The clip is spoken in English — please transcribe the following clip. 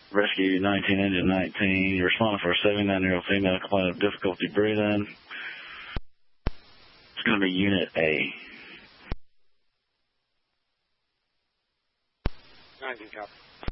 Rescue 19, engine 19. You're responding for a 79-year-old female complaining of difficulty breathing. It's going to be Unit A. 19 copy.